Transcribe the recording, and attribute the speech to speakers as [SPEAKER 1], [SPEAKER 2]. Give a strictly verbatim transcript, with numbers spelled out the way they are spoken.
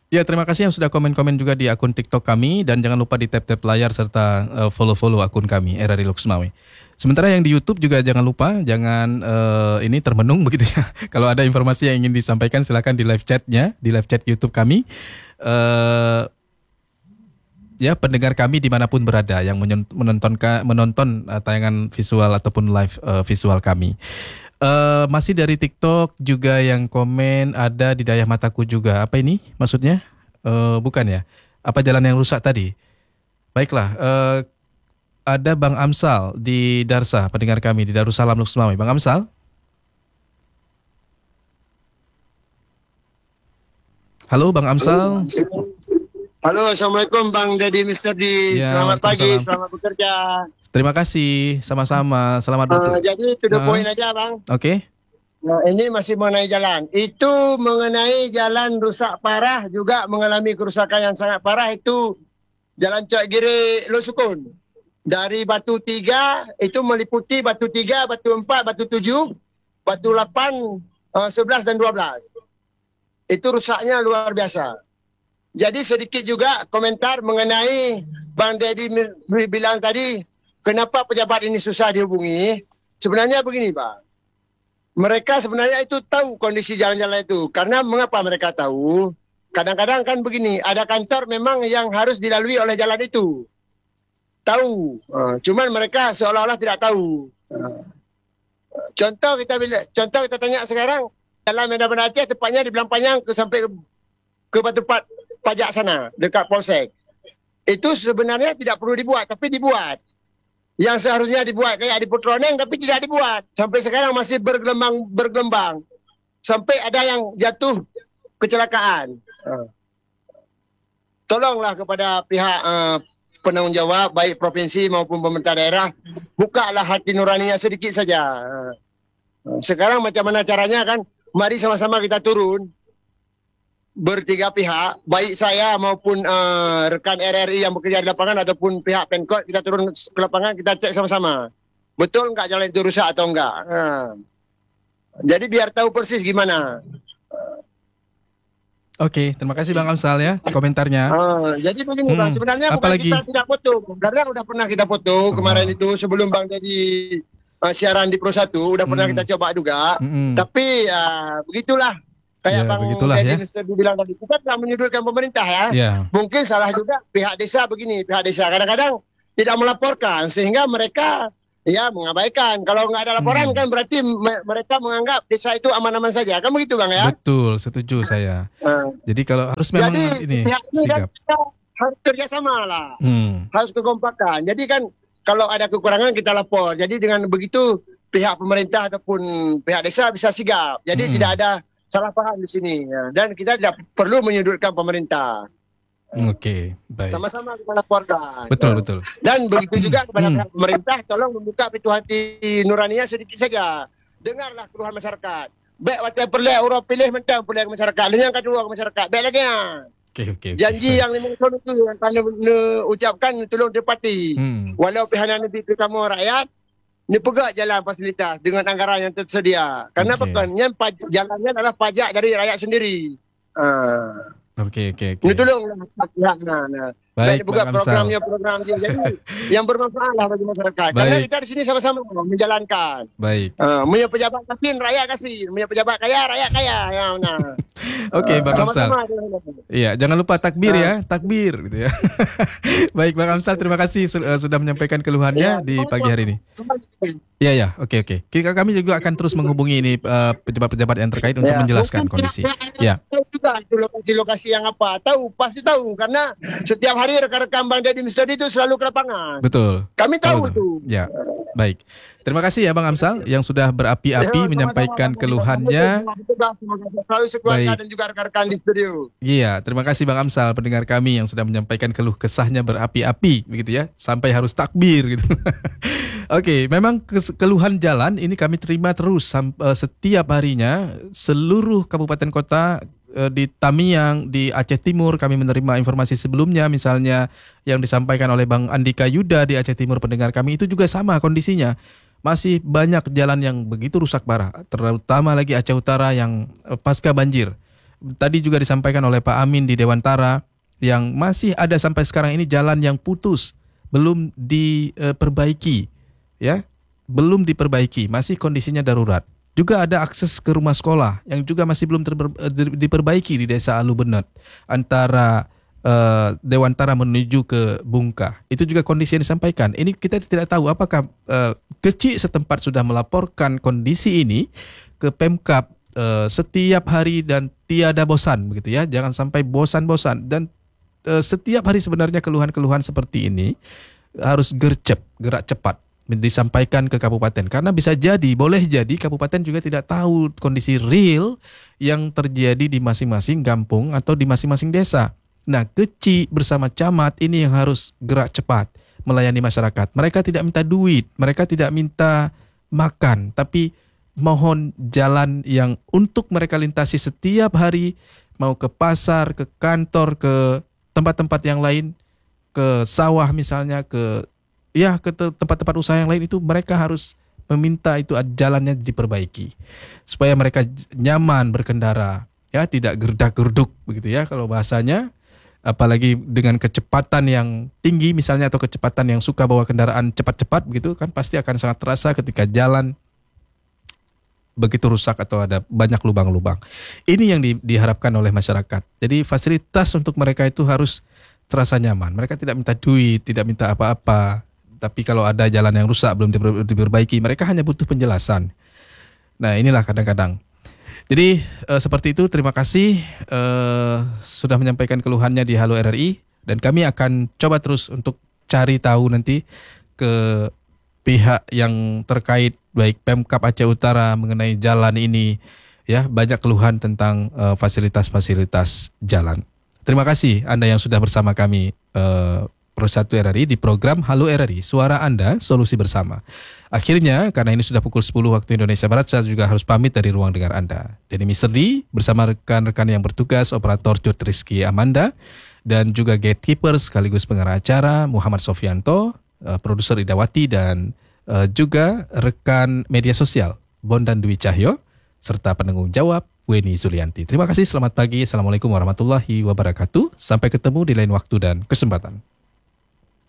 [SPEAKER 1] Ya, terima kasih yang sudah komen-komen juga di akun TikTok kami dan jangan lupa di tap-tap layar serta uh, follow-follow akun kami R R I Loksmawe. Sementara yang di YouTube juga jangan lupa, jangan uh, ini termenung begitu ya. Kalau ada informasi yang ingin disampaikan silakan di live chatnya, di live chat YouTube kami. Uh, ya pendengar kami dimanapun berada yang menonton menonton uh, tayangan visual ataupun live uh, visual kami. Uh, masih dari TikTok juga yang komen ada di Dayah Mataku juga. Apa ini maksudnya? Uh, bukan ya? Apa jalan yang rusak tadi? Baiklah. Uh, ada Bang Amsal di Darsa, pendengar kami di Darussalam Loksmawe. Bang Amsal? Halo Bang Amsal.
[SPEAKER 2] Halo, Assalamualaikum Bang Dedi Mister D. Ya, selamat pagi, selamat bekerja.
[SPEAKER 1] Terima kasih, sama-sama. Selamat
[SPEAKER 2] uh, Jadi, to the point aja Bang.
[SPEAKER 1] Oke. Okay.
[SPEAKER 2] Nah, ini masih mengenai jalan. Itu mengenai jalan rusak parah, juga mengalami kerusakan yang sangat parah. Itu Jalan Cok Giri Losukun. Dari Batu Tiga, itu meliputi Batu Tiga, Batu Empat, Batu Tujuh, Batu Lapan, uh, Sebelas dan Dua Belas. Itu rusaknya luar biasa. Jadi sedikit juga komentar mengenai Bang Dedi bilang tadi, kenapa pejabat ini susah dihubungi? Sebenarnya begini, Pak. Mereka sebenarnya itu tahu kondisi jalan-jalan itu. Karena mengapa mereka tahu? Kadang-kadang kan begini, ada kantor memang yang harus dilalui oleh jalan itu. Tahu. Uh, cuman mereka seolah-olah tidak tahu. Uh, contoh kita bila, contoh kita tanya sekarang, Jalan Medan Bandar Aceh tepatnya di Belang Panjang ke, sampai ke, ke Batu Pat pajak sana, dekat Polsek. Itu sebenarnya tidak perlu dibuat, tapi dibuat. Yang seharusnya dibuat kayak di Putroneng, tapi tidak dibuat. Sampai sekarang masih bergelembang, bergelembang. Sampai ada yang jatuh kecelakaan. Uh. Tolonglah kepada pihak uh, penanggung jawab, baik provinsi maupun pemerintah daerah, bukalah hati nuraninya sedikit saja. Uh. Sekarang macam mana caranya kan? Mari sama-sama kita turun. Bertiga pihak, baik saya maupun uh, rekan R R I yang bekerja di lapangan ataupun pihak Pemkot, kita turun ke lapangan, kita cek sama-sama. Betul enggak jalan itu rusak atau enggak? Uh. Jadi biar tahu persis gimana.
[SPEAKER 1] Oke, terima kasih Bang Amsal ya komentarnya.
[SPEAKER 2] Uh, jadi begini hmm. Bang, sebenarnya bukan
[SPEAKER 1] Apalagi?
[SPEAKER 2] Kita tidak foto. Karena udah pernah kita foto oh. kemarin itu sebelum Bang jadi uh, siaran di Pro satu, udah hmm. pernah kita coba juga. Hmm. Tapi uh, begitulah. Kayak ya, Bang Dedi Mister bilang tadi, kita tidak menyudutkan pemerintah ya. Ya. Mungkin salah juga pihak desa begini, pihak desa kadang-kadang tidak melaporkan sehingga mereka ya mengabaikan. Kalau nggak ada laporan hmm. kan berarti me- mereka menganggap desa itu aman-aman saja. Kan begitu Bang ya?
[SPEAKER 1] Betul, setuju saya. Uh. Jadi kalau harus memang
[SPEAKER 2] Jadi,
[SPEAKER 1] ini
[SPEAKER 2] pihak ini
[SPEAKER 1] sigap.
[SPEAKER 2] Kan harus kerjasama lah.
[SPEAKER 1] Hmm.
[SPEAKER 2] Harus kekompakan. Jadi kan kalau ada kekurangan kita lapor. Jadi dengan begitu pihak pemerintah ataupun pihak desa bisa sigap. Jadi hmm. tidak ada salah paham di sini ya. Dan kita tidak perlu menyudutkan pemerintah.
[SPEAKER 1] Oke, okay, baik.
[SPEAKER 2] Sama-sama kita laporkan.
[SPEAKER 1] Betul, ya. betul.
[SPEAKER 2] Dan begitu juga kepada hmm. pemerintah, tolong membuka pintu hati nuraninya sedikit saja. Dengarlah keluhan masyarakat. Baik waktu perlek orang pilih mentang perlek masyarakat. Dan yang kedua ke masyarakat. Baik lagi ya.
[SPEAKER 1] Okay, okay,
[SPEAKER 2] Janji
[SPEAKER 1] okay.
[SPEAKER 2] yang lima tahun itu yang kami ucapkan tolong tepati. Hmm. Walau pihak negeri terutama rakyat, ini pegak jalan fasilitas dengan anggaran yang tersedia. Karena okay. bukan yang paj- jalannya adalah pajak dari rakyat sendiri. Uh.
[SPEAKER 1] Oke, oke, oke.
[SPEAKER 2] Ini tolonglah. Nah, baik, buka programnya, program dia. Jadi yang bermanfaat lah bagi masyarakat. Baik. Karena kita di sini sama-sama menjalankan.
[SPEAKER 1] Baik.
[SPEAKER 2] Uh, punya pejabat kasih, rakyat kasih. Punya pejabat kaya, rakyat kaya. Ya, nah.
[SPEAKER 1] Oke, okay, Bang Amsal. Iya, jangan lupa takbir ya, takbir gitu ya. Baik, Bang Amsal, terima kasih sudah menyampaikan keluhannya ya, di pagi hari ini. Iya, ya, oke, oke. Kita kami juga akan terus menghubungi ini uh, pejabat-pejabat yang terkait untuk ya, menjelaskan kondisi. Ya.
[SPEAKER 2] Juga itu lokasi-lokasi yang apa? Tahu, pasti tahu karena setiap hari rekan-rekan Bang Dedi Mister D itu selalu ke lapangan.
[SPEAKER 1] Betul.
[SPEAKER 2] Kami tahu itu.
[SPEAKER 1] Ya, baik. Terima kasih ya Bang Amsal yang sudah berapi-api ya, menyampaikan keluhannya.
[SPEAKER 2] Selalu sekeluarga dan juga rekan-rekan di studio.
[SPEAKER 1] Iya, terima kasih Bang Amsal pendengar kami yang sudah menyampaikan keluh kesahnya berapi-api begitu ya, sampai harus takbir gitu. Oke, memang keluhan jalan ini kami terima terus setiap harinya seluruh kabupaten kota di Tamiang, di Aceh Timur kami menerima informasi sebelumnya misalnya yang disampaikan oleh Bang Andika Yuda di Aceh Timur pendengar kami itu juga sama kondisinya. Masih banyak jalan yang begitu rusak parah, terutama lagi Aceh Utara yang pasca banjir. Tadi juga disampaikan oleh Pak Amin di Dewantara yang masih ada sampai sekarang ini jalan yang putus, belum diperbaiki, ya, belum diperbaiki, masih kondisinya darurat. Juga ada akses ke rumah sekolah yang juga masih belum terber- diperbaiki di Desa Alubenet antara Uh, Dewantara menuju ke Bungkah. Itu juga kondisi yang disampaikan. Ini kita tidak tahu apakah uh, kecil setempat sudah melaporkan kondisi ini ke Pemkab uh, setiap hari dan tiada bosan begitu ya. Jangan sampai bosan-bosan, dan uh, setiap hari sebenarnya keluhan-keluhan seperti ini harus gercep, gerak cepat disampaikan ke kabupaten, karena bisa jadi, boleh jadi kabupaten juga tidak tahu kondisi real yang terjadi di masing-masing kampung atau di masing-masing desa. Nah, kecil bersama camat ini yang harus gerak cepat melayani masyarakat. Mereka tidak minta duit, mereka tidak minta makan, tapi mohon jalan yang untuk mereka lintasi setiap hari, mau ke pasar, ke kantor, ke tempat-tempat yang lain, ke sawah misalnya, ke ya ke tempat-tempat usaha yang lain, itu mereka harus meminta itu jalannya diperbaiki supaya mereka nyaman berkendara, ya, tidak gerdak-gerduk begitu ya kalau bahasanya. Apalagi dengan kecepatan yang tinggi misalnya, atau kecepatan yang suka bawa kendaraan cepat-cepat begitu kan, pasti akan sangat terasa ketika jalan begitu rusak atau ada banyak lubang-lubang. Ini yang di, diharapkan oleh masyarakat. Jadi fasilitas untuk mereka itu harus terasa nyaman. Mereka tidak minta duit, tidak minta apa-apa. Tapi kalau ada jalan yang rusak belum diperbaiki, mereka hanya butuh penjelasan. Nah, inilah kadang-kadang. Jadi uh, seperti itu, terima kasih uh, sudah menyampaikan keluhannya di Halo R R I, dan kami akan coba terus untuk cari tahu nanti ke pihak yang terkait, baik Pemkab Aceh Utara mengenai jalan ini, ya, banyak keluhan tentang uh, fasilitas-fasilitas jalan. Terima kasih Anda yang sudah bersama kami uh, Pro satu R R I di program Halo R R I, suara Anda, solusi bersama. Akhirnya, karena ini sudah pukul sepuluh waktu Indonesia Barat, saya juga harus pamit dari ruang dengar Anda. Dari mister D, bersama rekan-rekan yang bertugas, operator Jod Rizky Amanda, dan juga gatekeeper sekaligus pengarah acara Muhammad Sofianto, uh, produser Idawati, dan uh, juga rekan media sosial Bondan Dwi Cahyo, serta penanggung jawab Weni Zulianti. Terima kasih, selamat pagi, Assalamualaikum warahmatullahi wabarakatuh. Sampai ketemu di lain waktu dan kesempatan.